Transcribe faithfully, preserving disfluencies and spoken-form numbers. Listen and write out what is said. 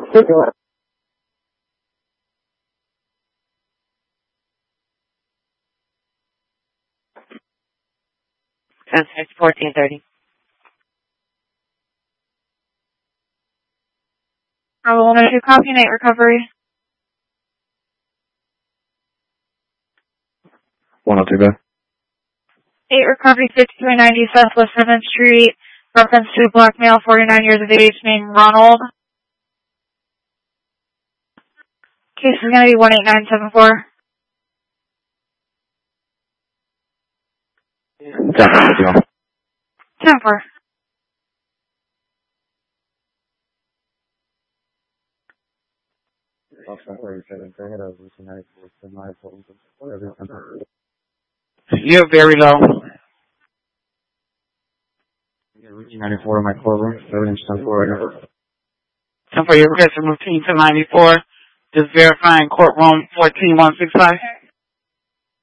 ten six, fourteen thirty. I will want to do copy night recovery. one oh two, bed. eight recovery, fifty-three ninety Southwest seventh Street. Reference to a black male, forty-nine years of age, named Ronald. Case is going to be one eight nine seven four. ten four. You're very low. ninety-four in my courtroom, seven inch ten four right now. ten four, your request to move team to ninety-four. Just verifying courtroom fourteen one six five.